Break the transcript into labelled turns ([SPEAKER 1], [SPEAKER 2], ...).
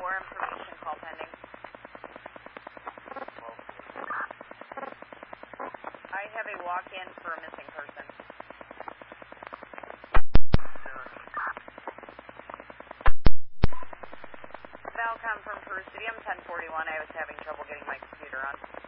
[SPEAKER 1] More information call pending. I have a walk-in for a missing person. Valcom from Peru City. I'm 1041. I was having trouble getting my computer on.